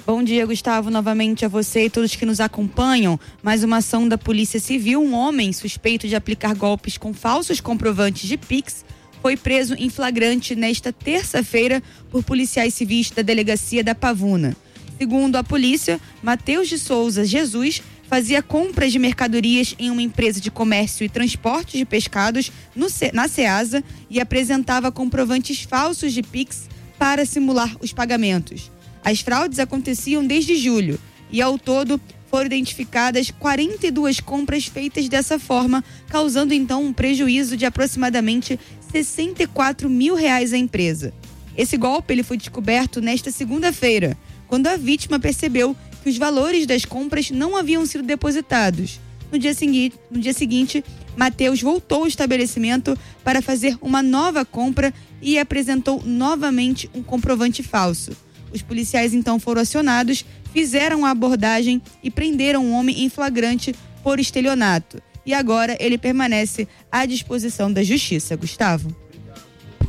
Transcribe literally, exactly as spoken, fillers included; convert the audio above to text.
Bom dia, Gustavo, novamente a você e todos que nos acompanham. Mais uma ação da Polícia Civil. Um homem suspeito de aplicar golpes com falsos comprovantes de Pix foi preso em flagrante nesta terça-feira por policiais civis da delegacia da Pavuna. Segundo a polícia, Matheus de Souza Jesus fazia compras de mercadorias em uma empresa de comércio e transporte de pescados no, na Ceasa e apresentava comprovantes falsos de Pix para simular os pagamentos. As fraudes aconteciam desde julho e, ao todo, foram identificadas quarenta e duas compras feitas dessa forma, causando então um prejuízo de aproximadamente sessenta e quatro mil reais à empresa. Esse golpe ele foi descoberto nesta segunda-feira, quando a vítima percebeu que os valores das compras não haviam sido depositados. No dia seguinte, no dia seguinte, Matheus voltou ao estabelecimento para fazer uma nova compra e apresentou novamente um comprovante falso. Os policiais então foram acionados, fizeram a abordagem e prenderam o homem em flagrante por estelionato. E agora ele permanece à disposição da justiça. Gustavo.